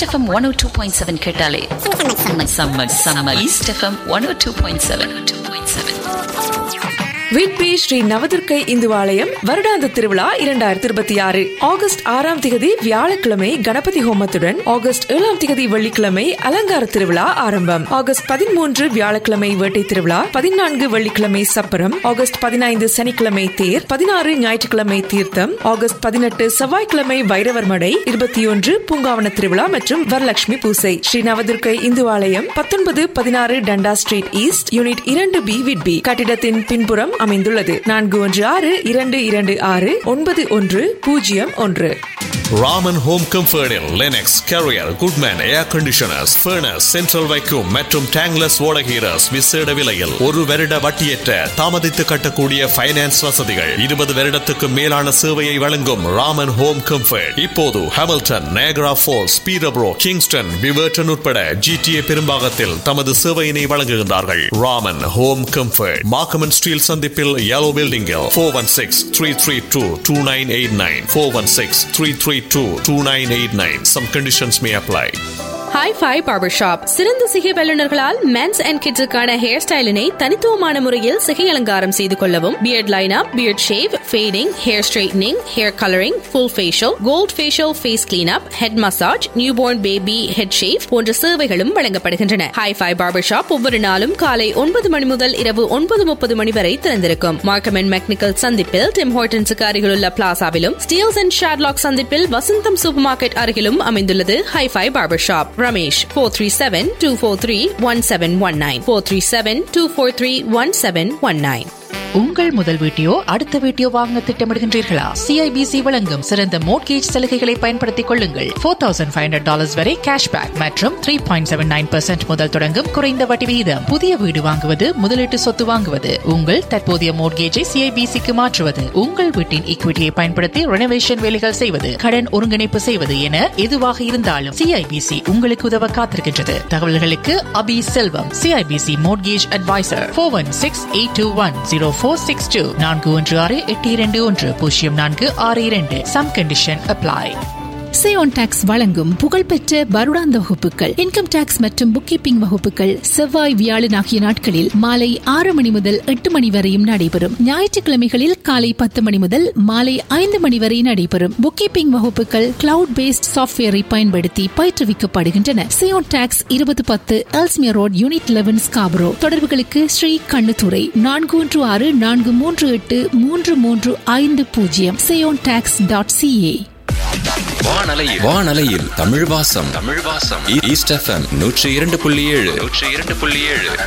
FM 102.7 கேட்டாலே summer east FM 102.7. Whitby Sri நவதுர்க்கை இந்துவாலயம் வருடாந்த திருவிழா 2026 ஆகஸ்ட் 6ஆம் திகதி வியாழக்கிழமை கணபதி ஹோமத்துடன் ஆகஸ்ட் 7ஆம் திகதி வெள்ளிக்கிழமை அலங்கார திருவிழா ஆரம்பம். ஆகஸ்ட் 13 வியாழக்கிழமை வேட்டை திருவிழா, 14 வெள்ளிக்கிழமை சப்பரம், ஆகஸ்ட் 15 சனிக்கிழமை தேர், 16 ஞாயிற்றுக்கிழமை தீர்த்தம், ஆகஸ்ட் 18 செவ்வாய்க்கிழமை வைரவர் மடை, 21 பூங்காவன திருவிழா மற்றும் வரலட்சுமி பூசை. ஸ்ரீ நவதுர்க்கை இந்துவாலயம் 1916 டண்டா street east, unit 2B Whitby. கட்டிடத்தின் பின்புறம் அமைந்துள்ளது. 4162269101. Raman home கம்ஃபர்டில் Linux, carrier, Goodman ஏர் கண்டிஷனர்ஸ், ஃபர்னஸ், சென்ட்ரல் வைக்யூம் மற்றும் டேங்லஸ் ஓடகீரஸ் விசேட விலையில் 1 வருட வட்டியற்ற தாமதித்து கட்டக்கூடிய ஃபைனான்ஸ் வசதிகள். 20 வருடத்துக்கு மேலான சேவையை வழங்கும் ராமன் ஹோம் கம்ஃபர்ட் இப்போது ஹாமில்டன், நயகரா ஃபால்ஸ், பீரப்ரோ, கிங்ஸ்டன், விவர்டன் உட்பட GTA பெரும்பாகத்தில் தமது சேவையினை வழங்குகின்றார்கள். ராமன் ஹோம் கம்ஃபர்ட் மார்க்கமன் ஸ்டீல் சந்திப்பில் yellow building 416-332-2989 416-332-2989. Some conditions may apply. Hi-Fi Barbershop சிறந்த சிகை வல்லுநர்களால் மென்ஸ் அண்ட் கிட்ஸுக்கான ஹேர் ஸ்டைலினை தனித்துவமான முறையில் சிகை அலங்காரம் செய்து கொள்ளவும், beard lineup, beard shave, fading, hair straightening, hair colouring, full facial, gold facial, face cleanup, head massage, newborn baby head shave போன்ற சேவைகளும் வழங்கப்படுகின்றன. Hi-Fi Barbershop ஒவ்வொரு நாளும் காலை 9 மணி முதல் இரவு 9:30 மணி வரை திறந்திருக்கும். மார்க்கம் அண்ட் மெக்னிக்கல் சந்திப்பில் டிம் ஹார்டன்ஸுக்கு அருகிலுள்ள பிளாசாவிலும், ஸ்டீல்ஸ் அண்ட் ஷாட்லாக் சந்திப்பில் வசந்தம் சூப்பர் மார்க்கெட் அருகிலும் அமைந்துள்ளது Hi-Fi Barbershop. Ramesh 437-243-1719 437-243-1719. உங்கள் முதல் வீட்டையோ அடுத்த வீட்டையோ வாங்க திட்டமிடுகின்றீர்களா? CIBC வழங்கும் சிறந்த மோட்கேஜ் சலுகைகளை பயன்படுத்திக் கொள்ளுங்கள். $4,500 வரை கேஷ்பேக் மற்றும் 3.79% முதல் தொடங்கும் குறைந்த வட்டி விகிதம். புதிய வீடு வாங்குவது, முதலீட்டு சொத்து வாங்குவது, உங்கள் தற்போதைய மோட்கேஜை CIBCக்கு மாற்றுவது, உங்கள் வீட்டின் ஈக்விட்டியை பயன்படுத்தி ரெனோவேஷன் வேலைகள் செய்வது, கடன் ஒருங்கிணைப்பு செய்வது என எதுவாக இருந்தாலும் CIBC உங்களுக்கு உதவ காத்திருக்கின்றது. தகவல்களுக்கு அபி செல்வம், CIBC mortgage advisor, 416-821-0462 416-821-0462. Some condition apply. Seyon tax வழங்கும் புகழ்பெற்ற வருடாந்த வகுப்புகள், இன்கம் டாக்ஸ் மற்றும் புக் கீப்பிங் வகுப்புகள் செவ்வாய், வியாழன் ஆகிய நாட்களில் மாலை 6 மணி முதல் 8 மணி வரையும் நடைபெறும். ஞாயிற்றுக்கிழமைகளில் காலை 10 மணி முதல் மாலை 5 மணி வரை நடைபெறும். புக் கீப்பிங் வகுப்புகள் கிளவுட் பேஸ்ட் சாஃப்ட்வேரை பயன்படுத்தி பயிற்றுவிக்கப்படுகின்றன. Seyon tax 2010 Ellesmere road, unit 11, Scarborough. தொடர்புகளுக்கு ஸ்ரீ கண்ணுத்துறை 416-438-3350 seontax.ca. வானலையில் தமிழ் வாசம் ஈஸ்ட் FM 102.7